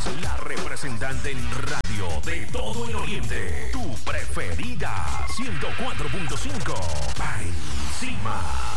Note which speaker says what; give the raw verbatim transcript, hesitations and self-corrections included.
Speaker 1: la representante en radio de todo el oriente. Tu preferida, ciento cuatro punto cinco. Para encima.